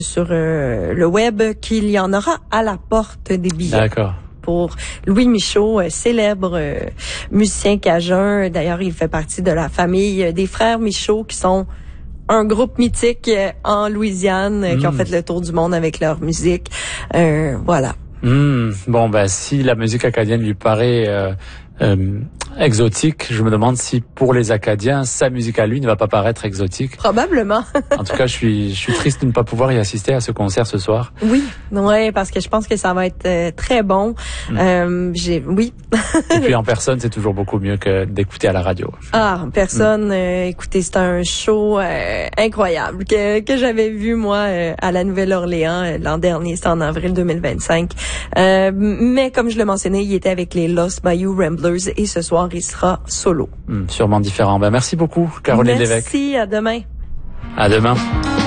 sur le web qu'il y en aura à la porte des billets. D'accord. Pour Louis Michaud, célèbre musicien cajun. D'ailleurs, il fait partie de la famille des frères Michaud, qui sont un groupe mythique en Louisiane, qui ont fait le tour du monde avec leur musique. Voilà. Bon, ben, si la musique acadienne lui paraît exotique, je me demande si pour les Acadiens, sa musique à lui ne va pas paraître exotique. Probablement. En tout cas, je suis triste de ne pas pouvoir y assister à ce concert ce soir. Oui, ouais, parce que je pense que ça va être très bon. Oui. Et puis en personne, c'est toujours beaucoup mieux que d'écouter à la radio. Ah, personne. Écoutez, c'est un show incroyable que j'avais vu moi à la Nouvelle-Orléans l'an dernier. C'était en avril 2025. Mais comme je le mentionnais, il était avec les Lost Bayou Ramblers et ce soir, il sera solo. Sûrement différent. Ben, merci beaucoup, Caroline Lévesque. Merci, à demain. À demain.